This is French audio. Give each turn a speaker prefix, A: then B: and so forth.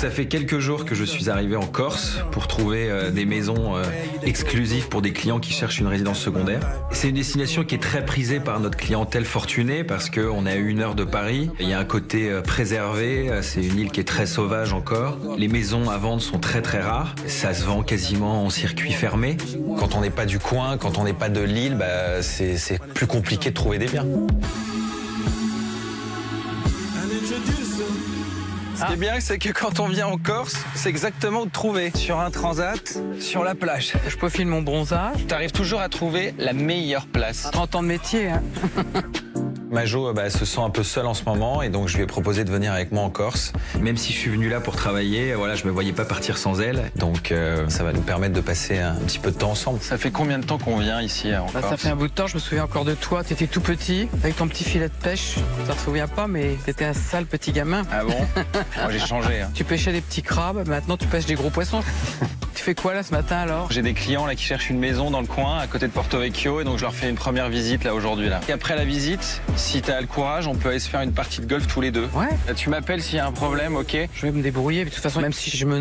A: Ça fait quelques jours que je suis arrivé en Corse pour trouver des maisons exclusives pour des clients qui cherchent une résidence secondaire. C'est une destination qui est très prisée par notre clientèle fortunée parce qu'on est à 1 heure de Paris. Il y a un côté préservé, c'est une île qui est très sauvage encore. Les maisons à vendre sont très très rares. Ça se vend quasiment en circuit fermé. Quand on n'est pas du coin, quand on n'est pas de l'île, c'est plus compliqué de trouver des biens. Ce qui est bien, c'est que quand on vient en Corse, c'est exactement où te trouver. Sur un transat, sur la plage.
B: Je peaufine mon bronzage.
A: Tu arrives toujours à trouver la meilleure place.
B: 30 ans de métier, hein.
A: Majo se sent un peu seule en ce moment et donc je lui ai proposé de venir avec moi en Corse. Même si je suis venu là pour travailler, voilà, je me voyais pas partir sans elle. Donc ça va nous permettre de passer un petit peu de temps ensemble. Ça fait combien de temps qu'on vient ici en Corse?
B: Ça fait un bout de temps, je me souviens encore de toi. T'étais tout petit, avec ton petit filet de pêche. Ça te souviens pas, mais t'étais un sale petit gamin.
A: Ah bon? Moi j'ai changé. Hein.
B: Tu pêchais des petits crabes, maintenant tu pêches des gros poissons. Tu fais quoi là ce matin alors?
A: J'ai des clients là qui cherchent une maison dans le coin, à côté de Porto Vecchio, et donc je leur fais une première visite là aujourd'hui là. Et après la visite, si t'as le courage, on peut aller se faire une partie de golf tous les deux.
B: Ouais.
A: Tu m'appelles s'il y a un problème, ok?
B: Je vais me débrouiller, de toute façon, même si je me